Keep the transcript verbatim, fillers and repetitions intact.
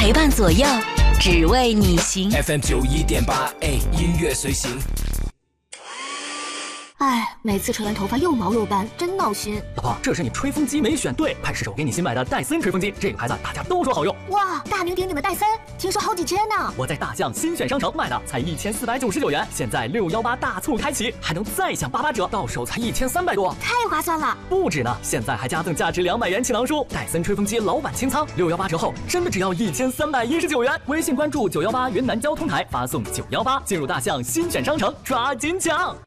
陪伴左右，只为你行。 F M 九一点八，哎，音乐随行。 哎，每次吹完头发又毛又斑，真闹心。 老婆，这是你吹风机没选对，快试试我给你新买的戴森吹风机，这个牌子大家都说好用。 哇，大名鼎鼎的戴森，听说好几千呢。 我在大象新选商城买的，才一千四百九十九元，现在六幺八大促开启，还能再享八八折，到手才一千三百多， 太划算了。 不止呢，现在还加赠价值两百元启囊书，戴森吹风机老板清仓，六幺八折后真的只要一千三百一十九元。微信关注九幺八云南交通台，发送九幺八进入大象新选商城，抓紧抢。